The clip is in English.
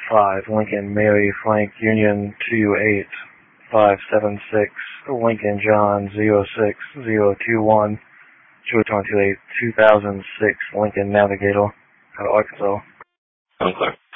5, Lincoln Mary Frank Union 28576, Lincoln John 06021, George 128 2006, Lincoln Navigator, out of Arkansas. Okay.